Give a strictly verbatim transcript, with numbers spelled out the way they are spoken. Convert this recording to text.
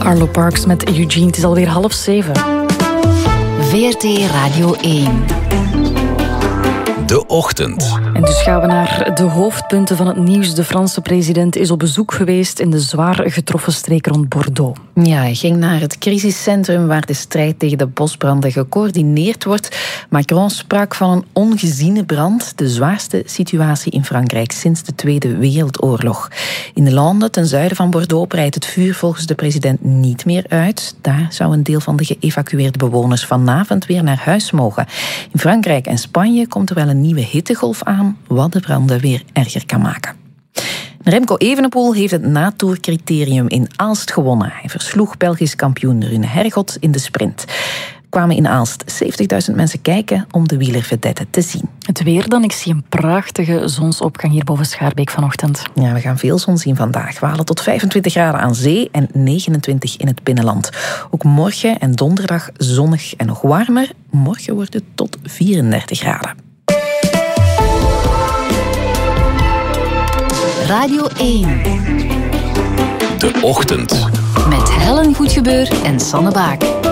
Arlo Parks met Eugene. Het is alweer half zeven. V R T Radio één. De Ochtend. En dus gaan we naar de hoofdpunten van het nieuws. De Franse president is op bezoek geweest in de zwaar getroffen streek rond Bordeaux. Ja, hij ging naar het crisiscentrum waar de strijd tegen de bosbranden gecoördineerd wordt. Macron sprak van een ongeziene brand, de zwaarste situatie in Frankrijk sinds de Tweede Wereldoorlog. In de landen ten zuiden van Bordeaux breidt het vuur volgens de president niet meer uit. Daar zou een deel van de geëvacueerde bewoners vanavond weer naar huis mogen. In Frankrijk en Spanje komt er wel een nieuwe hittegolf aan, wat de branden weer erger kan maken. Remco Evenepoel heeft het natourcriterium in Aalst gewonnen. Hij versloeg Belgisch kampioen Rune Hergot in de sprint. Er kwamen in Aalst zeventigduizend mensen kijken om de wielervedette te zien. Het weer dan, ik zie een prachtige zonsopgang hier boven Schaarbeek vanochtend. Ja, we gaan veel zon zien vandaag. We halen tot vijfentwintig graden aan zee en negenentwintig in het binnenland. Ook morgen en donderdag zonnig en nog warmer. Morgen wordt het tot vierendertig graden. Radio één. De Ochtend. Met Helen Goedgebeur en Sanne Baak.